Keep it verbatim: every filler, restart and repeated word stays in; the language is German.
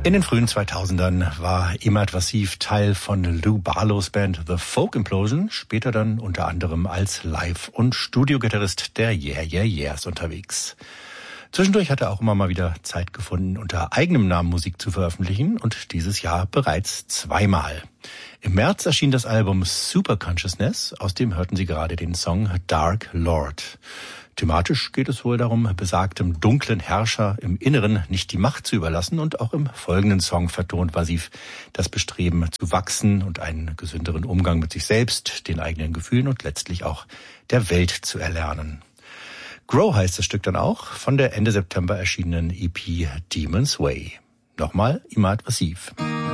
In den frühen zweitausendern war Emad Wasif Teil von Lou Barlows Band The Folk Implosion, später dann unter anderem als Live- und Studiogitarrist der Yeah Yeah Yeahs unterwegs. Zwischendurch hat er auch immer mal wieder Zeit gefunden, unter eigenem Namen Musik zu veröffentlichen und dieses Jahr bereits zweimal. Im März erschien das Album Super Consciousness, aus dem hörten Sie gerade den Song Dark Lord. Thematisch geht es wohl darum, besagtem dunklen Herrscher im Inneren nicht die Macht zu überlassen, und auch im folgenden Song vertont Wasif das Bestreben zu wachsen und einen gesünderen Umgang mit sich selbst, den eigenen Gefühlen und letztlich auch der Welt zu erlernen. Grow heißt das Stück dann auch, von der Ende September erschienenen E P Demon's Way. Nochmal Emad Wasif.